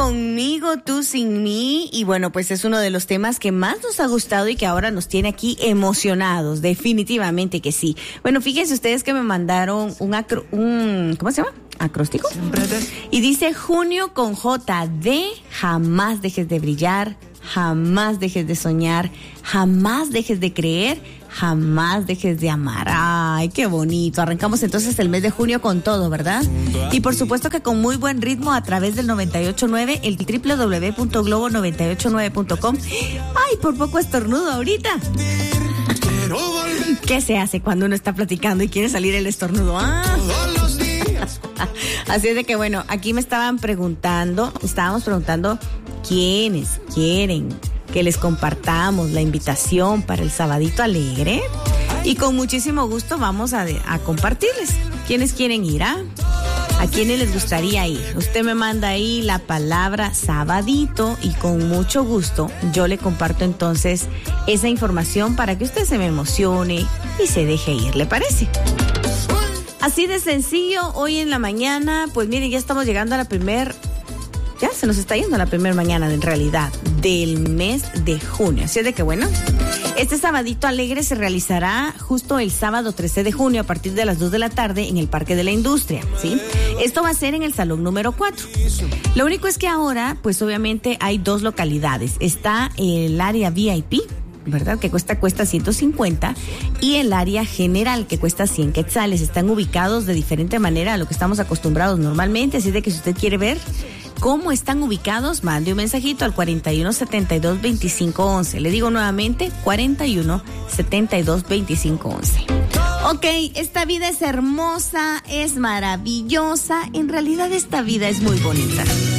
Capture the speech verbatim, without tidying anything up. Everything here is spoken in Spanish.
conmigo, tú sin mí. Y bueno, pues es uno de los temas que más nos ha gustado y que ahora nos tiene aquí emocionados. Definitivamente que sí. Bueno, fíjense ustedes que me mandaron un, acro, un ¿cómo se llama? ¿Acróstico? Y dice junio con J de jamás dejes de brillar, jamás dejes de soñar, jamás dejes de creer, jamás dejes de amar. Ay, qué bonito. Arrancamos entonces el mes de junio con todo, ¿verdad? Y por supuesto que con muy buen ritmo a través del noventa y ocho punto nueve, el doble u doble u doble u punto globo noventa y ocho nueve punto com. Ay, por poco estornudo ahorita. ¿Qué se hace cuando uno está platicando y quiere salir el estornudo? Ah. Así es de que bueno, aquí me estaban preguntando, estábamos preguntando quiénes quieren que les compartamos la invitación para el Sabadito Alegre. Y con muchísimo gusto vamos a, de, a compartirles. ¿Quiénes quieren ir? ¿Ah? ¿A quiénes les gustaría ir? Usted me manda ahí la palabra Sabadito y con mucho gusto yo le comparto entonces esa información para que usted se me emocione y se deje ir, ¿le parece? Así de sencillo, hoy en la mañana, pues miren, ya estamos llegando a la primer, ya se nos está yendo la primera mañana en realidad del mes de junio. Así es de que bueno, este Sabadito Alegre se realizará justo el sábado trece de junio a partir de las dos de la tarde en el Parque de la Industria, ¿sí? Esto va a ser en el salón número cuatro. Lo único es que ahora, pues obviamente hay dos localidades. Está el área V I P, ¿verdad? Que cuesta, cuesta ciento cincuenta, y el área general que cuesta cien quetzales. Están ubicados de diferente manera a lo que estamos acostumbrados normalmente, así de que si usted quiere ver cómo están ubicados, mande un mensajito al cuarenta y uno setenta y dos veinticinco once. Le digo nuevamente, cuarenta y uno setenta y dos veinticinco once. Ok, esta vida es hermosa, es maravillosa, en realidad esta vida es muy bonita.